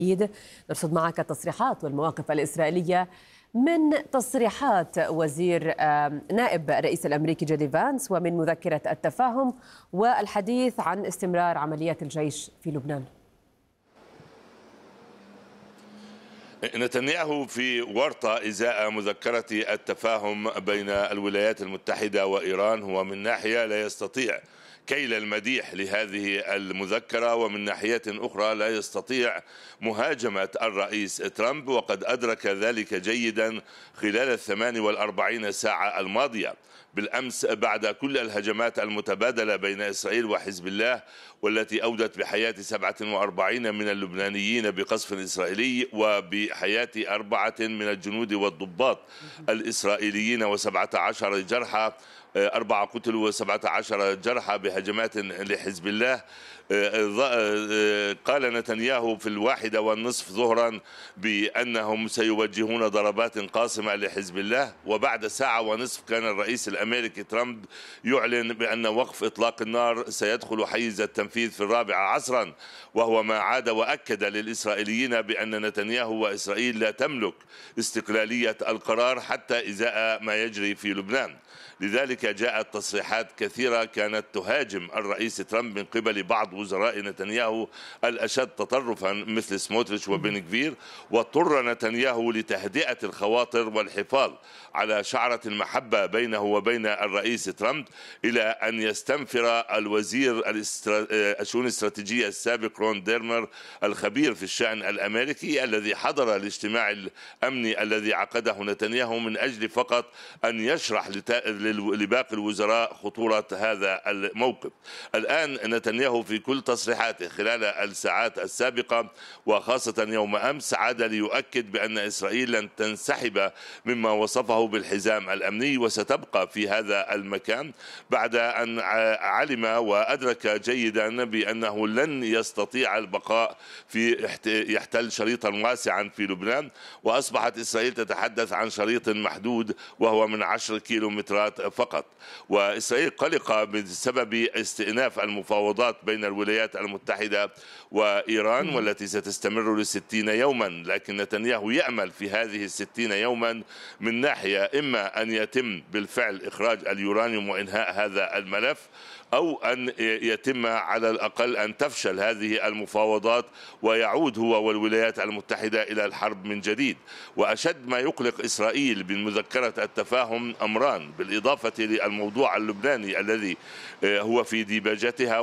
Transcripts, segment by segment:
نرصد معك التصريحات والمواقف الإسرائيلية من تصريحات نائب الرئيس الأمريكي جي دي فانس ومن مذكرة التفاهم والحديث عن استمرار عمليات الجيش في لبنان. نتنياهو في ورطة إزاء مذكرة التفاهم بين الولايات المتحدة وإيران. هو من ناحية لا يستطيع كيل المديح لهذه المذكرة، ومن ناحية أخرى لا يستطيع مهاجمة الرئيس ترامب، وقد أدرك ذلك جيدا خلال 48 ساعة الماضية. بالأمس بعد كل الهجمات المتبادلة بين إسرائيل وحزب الله والتي أودت بحياة 47 من اللبنانيين بقصف إسرائيلي وبحياة 4 من الجنود والضباط الإسرائيليين و17 جرحى، 4 قتلوا و17 جرحى بهجمات لحزب الله. قال نتنياهو في 1:30 ظهرا بأنهم سيوجهون ضربات قاصمة لحزب الله، وبعد 1.5 ساعة كان الرئيس الأمريكي ترامب يعلن بأن وقف إطلاق النار سيدخل حيز التنفيذ في 4 عصرا، وهو ما عاد وأكد للإسرائيليين بأن نتنياهو وإسرائيل لا تملك استقلالية القرار حتى إزاء ما يجري في لبنان. لذلك جاءت تصريحات كثيرة كانت تهاجم الرئيس ترامب من قبل بعض وزراء نتنياهو الأشد تطرفا مثل سموتريتش وبن كفير، واضطر نتنياهو لتهدئة الخواطر والحفاظ على شعرة المحبة بينه وبين الرئيس ترامب إلى أن يستنفر الوزير الشؤون الاستراتيجية السابق رون ديرمر الخبير في الشأن الأمريكي الذي حضر الاجتماع الأمني الذي عقده نتنياهو من أجل فقط أن يشرح لباقي الوزراء خطورة هذا الموقف. الآن نتنياهو في كل تصريحاته خلال الساعات السابقة وخاصة يوم أمس عاد ليؤكد بأن إسرائيل لن تنسحب مما وصفه بالحزام الأمني وستبقى في هذا المكان، بعد أن علم وأدرك جيدا بأنه لن يستطيع البقاء في يحتل شريطا واسعا في لبنان، وأصبحت إسرائيل تتحدث عن شريط محدود وهو من 10 كيلومترات فقط. وإسرائيل قلقة بسبب استئناف المفاوضات بين الولايات المتحدة وإيران والتي ستستمر ل60 يوما، لكن نتنياهو يأمل في هذه 60 يوما من ناحية إما أن يتم بالفعل إخراج اليورانيوم وإنهاء هذا الملف، أو أن يتم على الأقل أن تفشل هذه المفاوضات ويعود هو والولايات المتحدة إلى الحرب من جديد. وأشد ما يقلق إسرائيل من مذكرة التفاهم أمران بالإضافة للموضوع اللبناني الذي هو في ديباجتها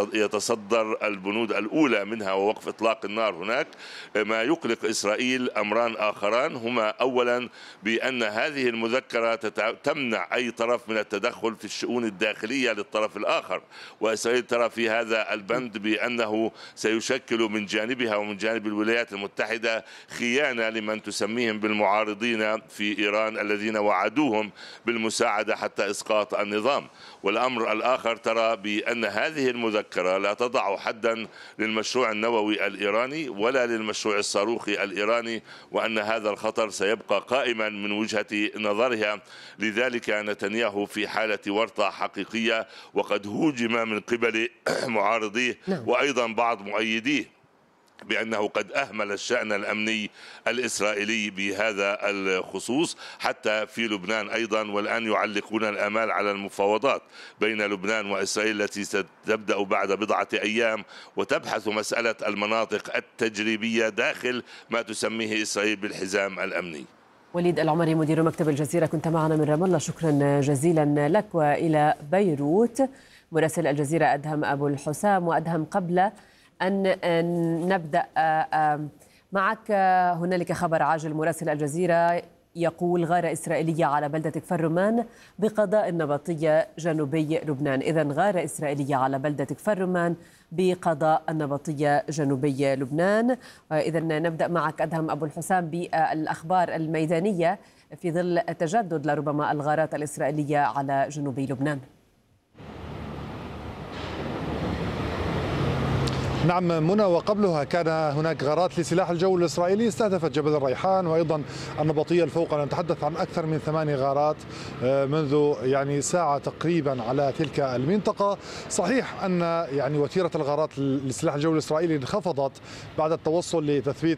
ويتصدر البنود الأولى منها ووقف إطلاق النار هناك. ما يقلق إسرائيل أمران آخران، هما أولا بأن هذه المذكرة تمنع أي طرف من التدخل في الشؤون الداخلية للطرف الآخر، وإسرائيل ترى في هذا البند بأنه سيشكل من جانبها ومن جانب الولايات المتحدة خيانة لمن تسميهم بالمعارضين في إيران الذين وعدوهم بالمساعدة حتى إسقاط النظام. والأمر الآخر ترى بأن هذه المذكرة لا تضع حدا للمشروع النووي الإيراني ولا للمشروع الصاروخي الإيراني، وأن هذا الخطر سيبقى قائما من وجهة نظرها. لذلك نتنياهو في حالة ورطة حقيقية، وقد هوجم من قبل معارضيه وأيضا بعض مؤيديه بأنه قد أهمل الشأن الأمني الإسرائيلي بهذا الخصوص حتى في لبنان أيضا. والآن يعلقون الآمال على المفاوضات بين لبنان وإسرائيل التي ستبدأ بعد 4 أيام وتبحث مسألة المناطق التجريبية داخل ما تسميه إسرائيل بالحزام الأمني. وليد العمري مدير مكتب الجزيرة كنت معنا من رام الله، شكرا جزيلا لك. وإلى بيروت مراسل الجزيرة أدهم أبو الحسام. وأدهم، قبل أن نبدأ معك، هنالك خبر عاجل. مراسل الجزيرة يقول غارة إسرائيلية على بلدة كفر رمان بقضاء النبطية جنوبي لبنان. إذن غارة إسرائيلية على بلدة كفر رمان بقضاء النبطية جنوبي لبنان. إذن نبدأ معك أدهم أبو الحسام بالأخبار الميدانية في ظل تجدد لربما الغارات الإسرائيلية على جنوبي لبنان. نعم منى، وقبلها كان هناك غارات لسلاح الجو الإسرائيلي استهدفت جبل الريحان وأيضا النبطية الفوقى. نتحدث عن أكثر من 8 غارات منذ ساعة تقريبا على تلك المنطقة. صحيح أن وتيرة الغارات لسلاح الجو الإسرائيلي انخفضت بعد التوصل لتثبيت